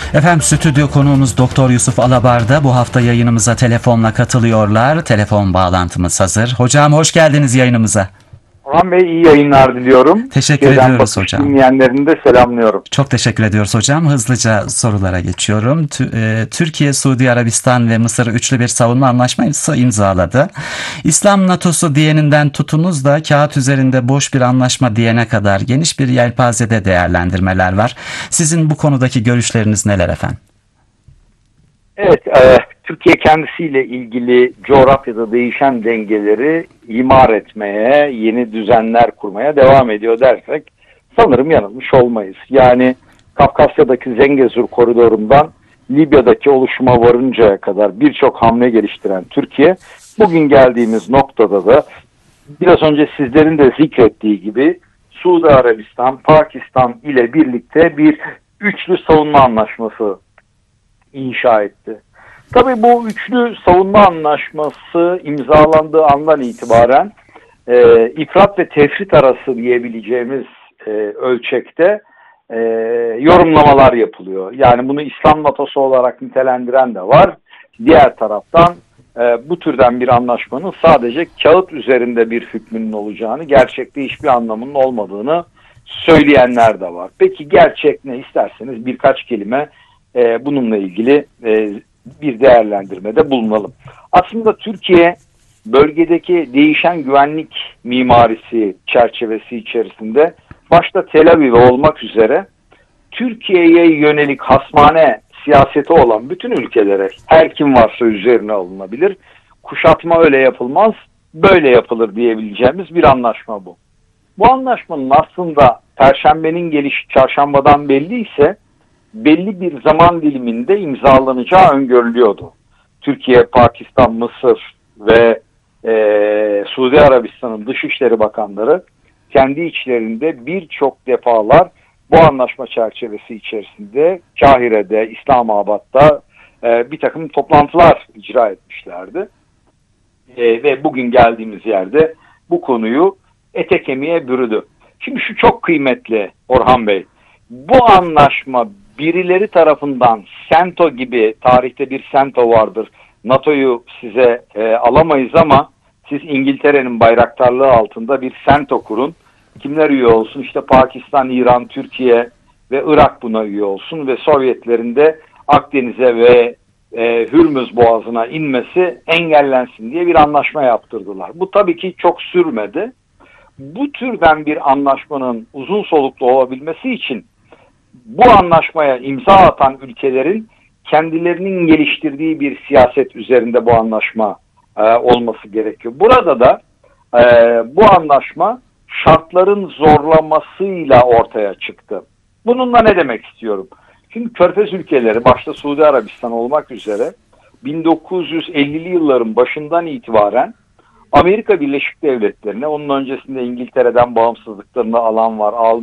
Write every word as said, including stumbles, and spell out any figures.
Efendim stüdyo konuğumuz Doktor Yusuf Alabar da bu hafta yayınımıza telefonla katılıyorlar. Telefon bağlantımız hazır. Hocam hoş geldiniz yayınımıza. Orhan Bey iyi yayınlar diliyorum. Teşekkür Türkiye'den ediyoruz bakış hocam. dinleyenlerini de selamlıyorum. Çok teşekkür ediyoruz hocam. Hızlıca sorulara geçiyorum. Tü- e, Türkiye, Suudi Arabistan ve Mısır üçlü bir savunma anlaşması imzaladı. İslam NATO'su diyeninden tutunuz da kağıt üzerinde boş bir anlaşma diyene kadar geniş bir yelpazede değerlendirmeler var. Sizin bu konudaki görüşleriniz neler efendim? Evet, e, Türkiye kendisiyle ilgili coğrafyada değişen dengeleri imar etmeye, yeni düzenler kurmaya devam ediyor dersek sanırım yanılmış olmayız. Yani Kafkasya'daki Zengezur koridorundan Libya'daki oluşuma varıncaya kadar birçok hamle geliştiren Türkiye, bugün geldiğimiz noktada da biraz önce sizlerin de zikrettiği gibi Suudi Arabistan, Pakistan ile birlikte bir üçlü savunma anlaşması inşa etti. Tabii bu üçlü savunma anlaşması imzalandığı andan itibaren e, ifrat ve tefrit arası diyebileceğimiz e, ölçekte e, yorumlamalar yapılıyor. Yani bunu İslam NATO'su olarak nitelendiren de var. Diğer taraftan e, bu türden bir anlaşmanın sadece kağıt üzerinde bir hükmünün olacağını, gerçekte hiçbir anlamının olmadığını söyleyenler de var. Peki gerçek ne, isterseniz birkaç kelime e, bununla ilgili e, bir değerlendirmede bulunalım. Aslında Türkiye bölgedeki değişen güvenlik mimarisi çerçevesi içerisinde başta Tel Aviv olmak üzere Türkiye'ye yönelik hasmane siyaseti olan bütün ülkelere her kim varsa üzerine alınabilir. Kuşatma öyle yapılmaz, böyle yapılır diyebileceğimiz bir anlaşma bu. Bu anlaşmanın aslında Perşembenin gelişi çarşambadan belli ise belli bir zaman diliminde imzalanacağı öngörülüyordu. Türkiye, Pakistan, Mısır ve e, Suudi Arabistan'ın Dışişleri Bakanları kendi içlerinde birçok defalar bu anlaşma çerçevesi içerisinde Kahire'de, İslamabad'da e, bir takım toplantılar icra etmişlerdi. E, ve bugün geldiğimiz yerde bu konuyu ete kemiğe bürüdü. Şimdi şu çok kıymetli Orhan Bey. Bu anlaşma birileri tarafından SENTO gibi, tarihte bir SENTO vardır. NATO'yu size e, alamayız ama siz İngiltere'nin bayraktarlığı altında bir SENTO kurun. Kimler üye olsun? İşte Pakistan, İran, Türkiye ve Irak buna üye olsun ve Sovyetlerin de Akdeniz'e ve e, Hürmüz Boğazı'na inmesi engellensin diye bir anlaşma yaptırdılar. Bu tabii ki çok sürmedi. Bu türden bir anlaşmanın uzun soluklu olabilmesi için bu anlaşmaya imza atan ülkelerin kendilerinin geliştirdiği bir siyaset üzerinde bu anlaşma e, olması gerekiyor. Burada da e, bu anlaşma şartların zorlamasıyla ortaya çıktı. Bununla ne demek istiyorum? Şimdi Körfez ülkeleri, başta Suudi Arabistan olmak üzere bin dokuz yüz ellili yılların başından itibaren Amerika Birleşik Devletleri'ne, onun öncesinde İngiltere'den bağımsızlıklarını alan var, aldı.